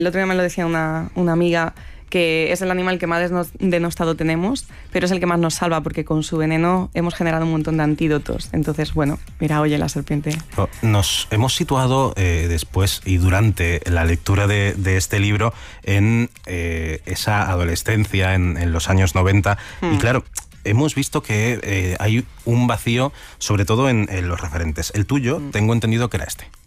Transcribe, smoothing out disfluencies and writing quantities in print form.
El otro día me lo decía una amiga, que es el animal que más denostado tenemos, pero es el que más nos salva porque con su veneno hemos generado un montón de antídotos. Entonces, bueno, mira, oye, la serpiente. Nos hemos situado después y durante la lectura de este libro en esa adolescencia, en los años 90, y claro, hemos visto que hay un vacío, sobre todo en los referentes. El tuyo, tengo entendido que era este.